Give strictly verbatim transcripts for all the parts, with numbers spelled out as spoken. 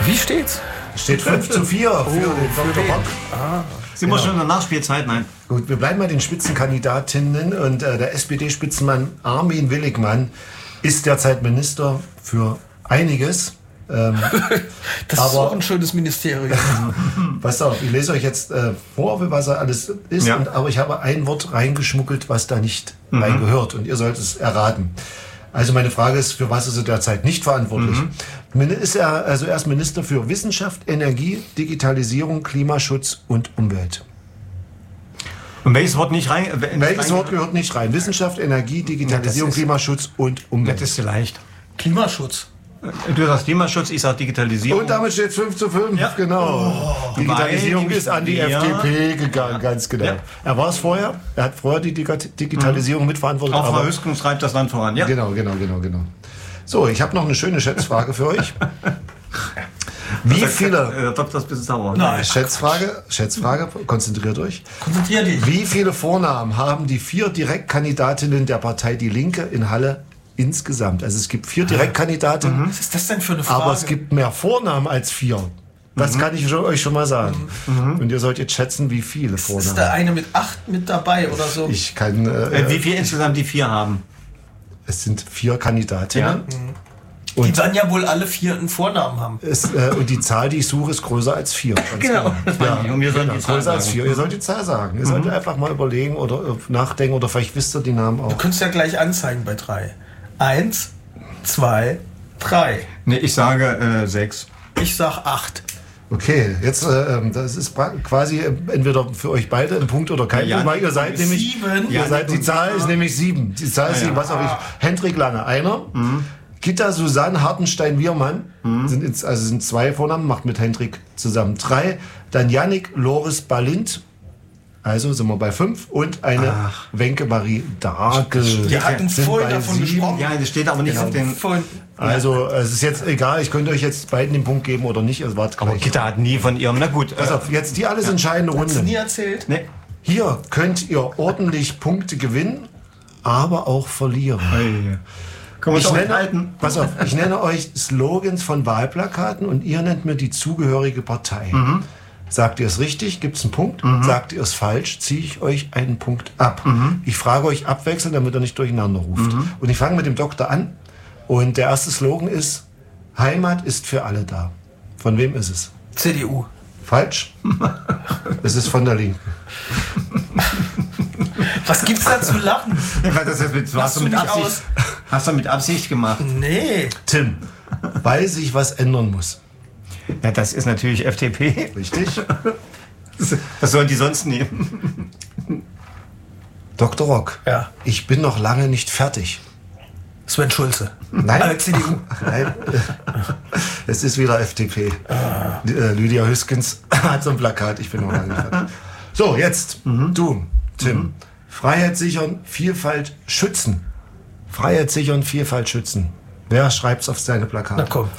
Wie steht's? Steht fünf zu vier für Oh, den für Doktor wen? Rock. Ah, Sind wir schon in der Nachspielzeit? Nein. Gut, wir bleiben bei den Spitzenkandidatinnen und äh, der S P D-Spitzenmann Armin Willigmann ist derzeit Minister für einiges. Ähm, das aber, ist auch ein schönes Ministerium. Pass auf, ich lese euch jetzt äh, vor, was er alles ist, Ja. und, aber ich habe ein Wort reingeschmuggelt, was da nicht mhm. reingehört, und ihr sollt es erraten. Also meine Frage ist, für was ist er derzeit nicht verantwortlich? Mhm. Ist er, also er ist Minister für Wissenschaft, Energie, Digitalisierung, Klimaschutz und Umwelt. Und welches Wort nicht rein? Äh, Welches rein, Wort gehört nicht rein? Wissenschaft, Energie, Digitalisierung, das ist- Klimaschutz und Umwelt. Das ist leicht. Klimaschutz. Du sagst Klimaschutz, ich sag Digitalisierung. Und damit steht es fünf zu fünf, Ja. genau. Digitalisierung Weil ist an die wir- F D P gegangen, ganz genau. Ja. Er war es vorher, er hat vorher die Digi- Digitalisierung mitverantwortet. Auch Frau aber Hüskens treibt das Land voran. Ja. Genau, genau, genau, genau. So, ich habe noch eine schöne Schätzfrage für euch. Wie viele... Äh, Doktor ist ein bisschen sauer. Nein. Schätzfrage, Schätzfrage, konzentriert euch. Konzentrier dich. Wie viele Vornamen haben die vier Direktkandidatinnen der Partei Die Linke in Halle insgesamt? Also es gibt vier Direktkandidatinnen, Was ist das denn für eine Frage? aber es gibt mehr Vornamen als vier. Das kann ich schon, euch schon mal sagen. Und ihr sollt jetzt schätzen, wie viele ist da Vornamen. eine mit acht mit dabei oder so? Ich kann... Äh, Äh, wie viel insgesamt die vier haben? es sind vier Kandidatinnen. Die Und, werden ja wohl alle vier einen Vornamen haben. es, äh, und die Zahl, die ich suche, ist größer als vier. Ganz Genau. Ja, Und wir sollen genau, die Zahl größer als sagen. vier. Ihr sollt die Zahl sagen. Ihr sollt einfach mal überlegen oder äh, nachdenken oder vielleicht wisst ihr die Namen auch. Du könntest ja gleich anzeigen bei drei. Eins, zwei, drei. Nee, ich sage äh, sechs. Ich sag acht. Okay, jetzt äh, ähm, das ist pra- quasi äh, entweder für euch beide ein Punkt oder kein Ja, Punkt, weil ihr seid nämlich sieben. ihr Ja, seid, die Zahl ist nämlich sieben. Die Zahl ist Ja, sieben. ja. Was auch ich. Hendrik Lange, einer. Gitta Susanne Hartenstein-Wiermann sind jetzt, also sind zwei Vornamen, macht mit Hendrik zusammen drei. Dann Yannick Loris Balint, also sind wir bei fünf, und eine Wenke Marie Dagel. Wir hatten Sind vorhin bei davon sieben. gesprochen. Ja, das steht aber nicht auf den. Vorhin, Also es ist jetzt egal, ich könnte euch jetzt beiden den Punkt geben oder nicht. Es war Aber gleich. Gitta hat nie von ihrem. Na gut. Pass Äh, auf, jetzt die alles entscheidende hast du nie Runde. erzählt? nee. Hier könnt ihr ordentlich Punkte gewinnen, aber auch verlieren. Können wir uns Ich auch nenne, enthalten? pass auf, ich nenne euch Slogans von Wahlplakaten und ihr nennt mir die zugehörige Partei. Sagt ihr es richtig, gibt es einen Punkt. Sagt ihr es falsch, ziehe ich euch einen Punkt ab. Ich frage euch abwechselnd, damit ihr nicht durcheinander ruft. Und ich fange mit dem Doktor an. Und der erste Slogan ist: Heimat ist für alle da. Von wem ist es? C D U. Falsch. Es ist von der Linken. Was gibt's da zu lachen? Das ist mit, hast, du du mit mich Absicht, aus? hast du mit Absicht gemacht? Nee. Tim, weil sich was ändern muss. Ja, das ist natürlich F D P. Richtig? Was sollen die sonst nehmen? Doktor Rock, Ja. ich bin noch lange nicht fertig. Sven Schulze. Nein. Äh, C D U. Nein, es ist wieder F D P. Die, äh, Lydia Hüskens hat so ein Plakat, ich bin noch lange nicht fertig. So, jetzt du, Tim. Freiheit sichern, Vielfalt schützen. Freiheit sichern, Vielfalt schützen. Wer schreibt's auf seine Plakate? Na komm.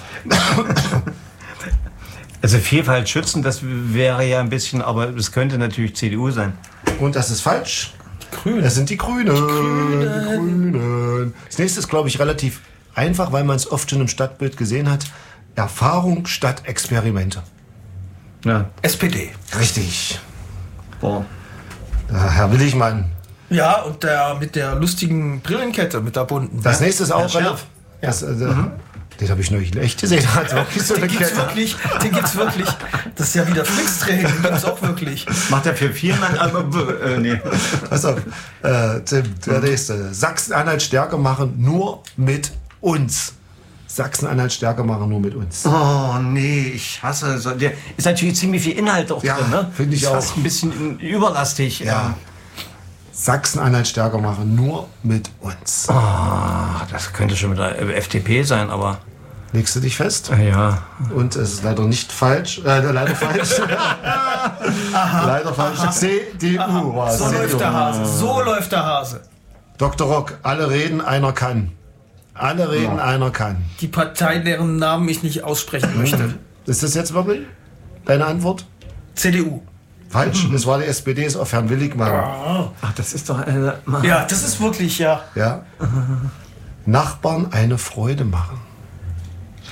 Also Vielfalt schützen, das wäre ja ein bisschen, aber es könnte natürlich C D U sein. Und das ist falsch. Grün. Das sind die Grünen. Die Grünen. Das nächste ist, glaube ich, relativ einfach, weil man es oft schon im Stadtbild gesehen hat. Erfahrung statt Experimente. Ja. S P D. Richtig. Boah. Ja, Herr Willigmann. Ja, und der mit der lustigen Brillenkette, mit der bunten. Das nächste ist auch Herr Scherf. relativ. Das, äh, Den habe ich neulich echt gesehen. Da hat wirklich so eine Den gibt's Kette. wirklich, den gibt's wirklich. Das ist ja wieder Flixtraining, den gibt's auch wirklich. Macht er für vier Mann, aber äh, nee. Pass auf, äh, Tim, der nächste. Sachsen-Anhalt stärker machen, nur mit uns. Sachsen-Anhalt stärker machen, nur mit uns. Oh nee, ich hasse so. Der ist natürlich ziemlich viel Inhalt auch Ja, drin, ne? finde ich ist auch. fast ein bisschen überlastig. Ja. Sachsen-Anhalt stärker machen, nur mit uns. Ah, das könnte schon mit der F D P sein, aber Legst du dich fest? ja. Und es ist leider nicht falsch. Äh, leider falsch. leider falsch. C D U war es. So läuft der Hase. So läuft der Hase. Doktor Rock, alle reden, einer kann. Alle reden, einer kann. Die Partei, deren Namen ich nicht aussprechen möchte. Ist das jetzt wirklich deine Antwort? C D U. Falsch. Das war die S P D, ist auf Herrn Willigmann. Ach, das ist doch äh, Ja, das ist wirklich, ja. Ja. Nachbarn eine Freude machen.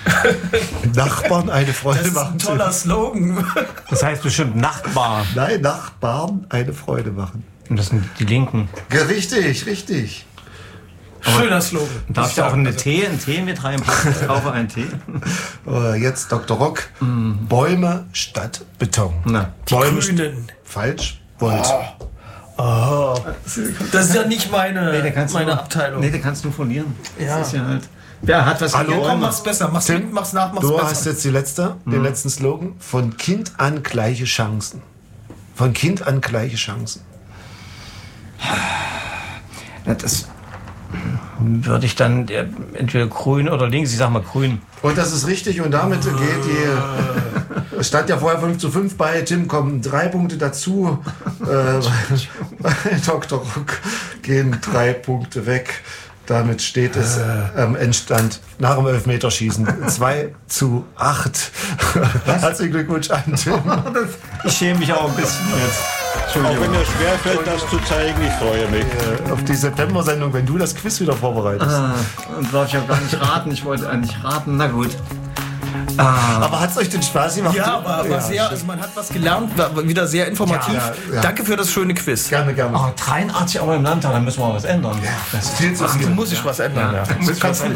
Nachbarn eine Freude Das ist machen. ein toller Slogan. Das heißt bestimmt Nachtbar. Nein, Nachbarn eine Freude machen. Und das sind die Linken. Ja, richtig, richtig. Schöner Slogan. Darf ich da auch eine Tee, einen Tee mit reinpacken? Ich kaufe einen Tee. Äh, Jetzt Doktor Rock. Bäume statt Beton. Na, Die Bäume Grünen. falsch. Volt. Oh. Das ist ja nicht meine, Nee, da kannst meine du, Abteilung. Nee, da kannst du verlieren. Ja. Das ist ja halt. Wer hat was Hallo, gegen Komm, Bäume? mach's besser. Mach's Tim, mit, mach's nach, mach's Du besser. hast jetzt die letzte, den letzten Slogan. Von Kind an gleiche Chancen. Von Kind an gleiche Chancen. Ja, das würde ich dann ja, entweder grün oder links. Ich sag mal grün. Und das ist richtig und damit geht die. Es stand ja vorher fünf zu fünf bei. Tim kommen drei Punkte dazu. Äh, bei Doktor Rock gehen drei Punkte weg. Damit steht es äh, am Endstand nach dem Elfmeterschießen zwei zu acht. Herzlichen Glückwunsch an Tim. Ich schäme mich auch ein bisschen jetzt. Auch wenn mir schwerfällt, das zu zeigen, ich freue mich. Äh, auf die September-Sendung, wenn du das Quiz wieder vorbereitest. Ah, und darf ich auch gar nicht raten. Ich wollte eigentlich raten. Na gut. Ah, Aber hat es euch den Spaß gemacht? Ja, war, war sehr, also man hat was gelernt, war wieder sehr informativ. Ja, ja. Danke für das schöne Quiz. Gerne, gerne. oh, dreiundachtzig Euro im Landtag, dann müssen wir was ändern. Das Viel zu Ach, viel. du musst ich was ändern. Ja. Du kannst